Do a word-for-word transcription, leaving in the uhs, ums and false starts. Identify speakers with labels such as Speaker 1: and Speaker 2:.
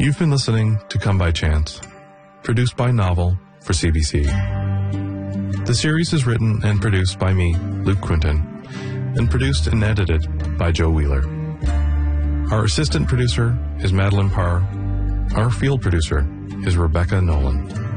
Speaker 1: You've been listening to Come By Chance, produced by Novel for C B C. The series is written and produced by me, Luke Quinton, and produced and edited by Joe Wheeler. Our assistant producer is Madeline Parr. Our field producer is Rebecca Nolan.